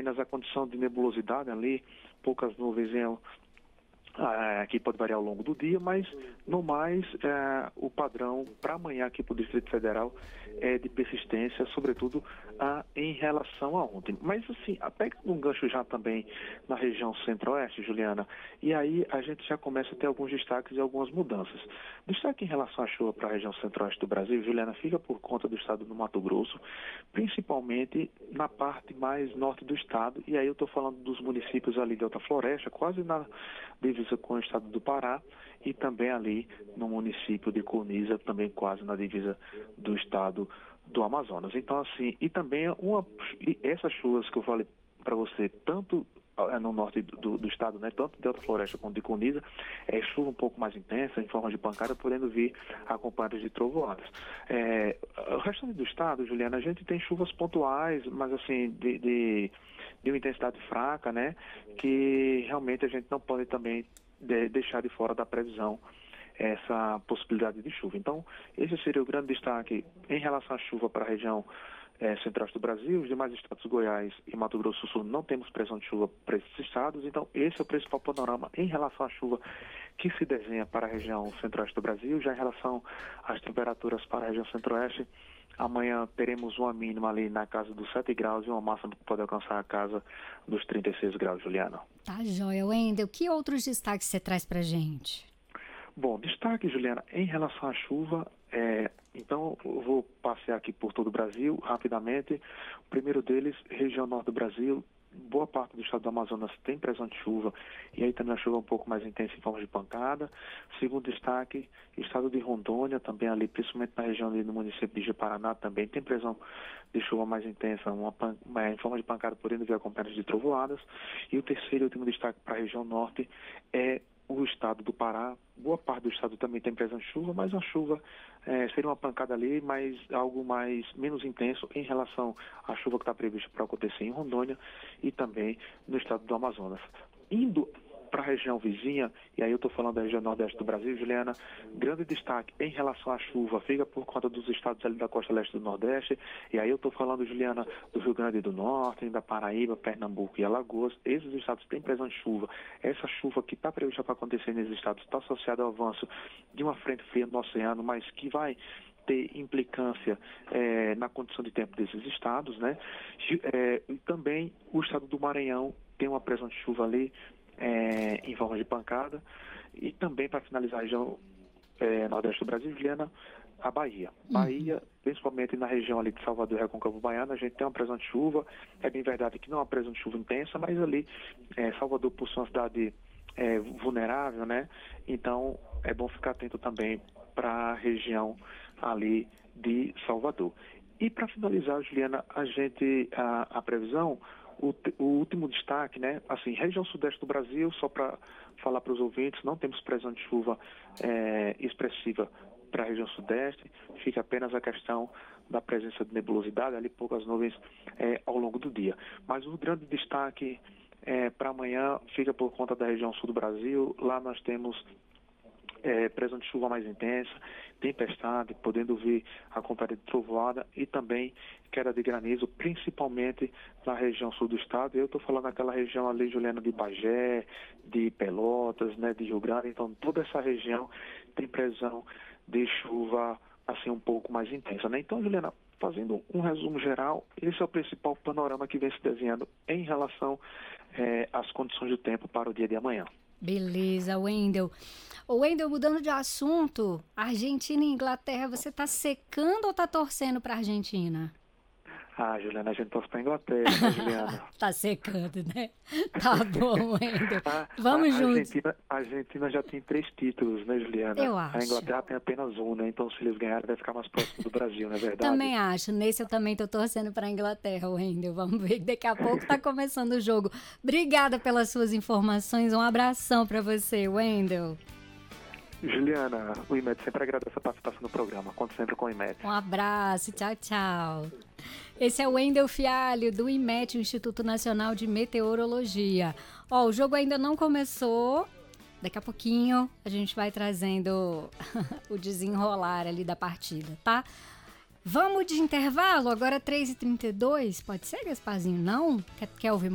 apenas a condição de nebulosidade ali, poucas nuvens que pode variar ao longo do dia, mas no mais o padrão para amanhã aqui para o Distrito Federal é de persistência, sobretudo em relação a ontem. Mas assim, pegando um gancho já também na região centro-oeste, Juliana, e aí a gente já começa a ter alguns destaques e algumas mudanças. Destaque em relação à chuva para a região centro-oeste do Brasil, Juliana, fica por conta do estado do Mato Grosso, principalmente na parte mais norte do estado, e aí eu estou falando dos municípios ali de Alta Floresta, quase na divisa com o estado do Pará, e também ali no município de Colniza, também quase na divisa do estado do Amazonas. Então, assim, e também essas chuvas que eu falei para você, tanto no norte do estado, né, tanto de Alta Floresta quanto de Colniza, chuva um pouco mais intensa, em forma de pancada, podendo vir acompanhadas de trovoadas. O restante do estado, Juliana, a gente tem chuvas pontuais, mas assim, de uma intensidade fraca, né, que realmente a gente não pode também deixar de fora da previsão essa possibilidade de chuva. Então, esse seria o grande destaque em relação à chuva para a região central do Brasil. Os demais estados, Goiás e Mato Grosso do Sul, não temos previsão de chuva para esses estados. Então, esse é o principal panorama em relação à chuva que se desenha para a região centro-oeste do Brasil. Já em relação às temperaturas para a região centro-oeste, amanhã teremos uma mínima ali na casa dos 7 graus e uma máxima que pode alcançar a casa dos 36 graus, Juliana. Tá joia, Wendel. Que outros destaques você traz pra gente? Bom, destaque, Juliana, em relação à chuva, então eu vou passear aqui por todo o Brasil rapidamente. O primeiro deles, região norte do Brasil, boa parte do estado do Amazonas tem previsão de chuva, e aí também a chuva um pouco mais intensa em forma de pancada. Segundo destaque, estado de Rondônia, também ali, principalmente na região ali no município de Ji-Paraná, também tem previsão de chuva mais intensa, em forma de pancada, podendo vir acompanhadas de trovoadas. E o terceiro e último destaque para a região norte é o estado do Pará. Boa parte do estado também tem previsão de chuva, mas a chuva seria uma pancada ali, mas algo menos intenso em relação à chuva que está prevista para acontecer em Rondônia e também no estado do Amazonas. Indo para a região vizinha, e aí eu estou falando da região nordeste do Brasil, Juliana, grande destaque em relação à chuva fica por conta dos estados ali da costa leste do Nordeste, e aí eu estou falando, Juliana, do Rio Grande do Norte, da Paraíba, Pernambuco e Alagoas. Esses estados têm previsão de chuva. Essa chuva que está prevista para acontecer nesses estados está associada ao avanço de uma frente fria no oceano, mas que vai ter implicância na condição de tempo desses estados, né? E também o estado do Maranhão tem uma previsão de chuva ali, em forma de pancada, e também, para finalizar a região nordeste do Brasil, Juliana, a Bahia. Bahia, principalmente na região ali de Salvador e Recôncavo Baiano, a gente tem uma previsão de chuva. É bem verdade que não é uma previsão de chuva intensa, mas ali Salvador, por ser uma cidade vulnerável, né? Então é bom ficar atento também para a região ali de Salvador. E para finalizar, Juliana, a previsão, o último destaque, né? Assim, região sudeste do Brasil, só para falar para os ouvintes, não temos previsão de chuva expressiva para a região sudeste, fica apenas a questão da presença de nebulosidade, ali poucas nuvens ao longo do dia. Mas o grande destaque para amanhã fica por conta da região sul do Brasil. Lá nós temos previsão de chuva mais intensa, tempestade, podendo vir acompanhada de trovoada e também queda de granizo, principalmente na região sul do estado. Eu estou falando daquela região ali, Juliana, de Bagé, de Pelotas, né, de Rio Grande. Então, toda essa região tem previsão de chuva assim um pouco mais intensa, né? Então, Juliana, fazendo um resumo geral, esse é o principal panorama que vem se desenhando em relação às condições do tempo para o dia de amanhã. Beleza, Wendel. Ô, Wendel, mudando de assunto, Argentina e Inglaterra, você tá secando ou tá torcendo pra Argentina? Juliana, a gente torce pra Inglaterra, né, Juliana? Tá secando, né? Tá bom, Wendel. Vamos juntos. A Argentina já tem 3 títulos, né, Juliana? Eu acho. A Inglaterra tem apenas um, né? Então, se eles ganharem, vai ficar mais próximo do Brasil, não é verdade? Também acho. Nesse eu também tô torcendo pra Inglaterra, Wendel. Vamos ver que daqui a pouco tá começando o jogo. Obrigada pelas suas informações. Um abração pra você, Wendel. Juliana, o IMET sempre agradece a participação no programa. Conto sempre com o IMET. Um abraço. Tchau, tchau. Esse é o Wendel Fialho, do IMET, o Instituto Nacional de Meteorologia. O jogo ainda não começou. Daqui a pouquinho a gente vai trazendo o desenrolar ali da partida, tá? Vamos de intervalo? Agora 3h32. Pode ser, Gasparzinho? Não? Quer ouvir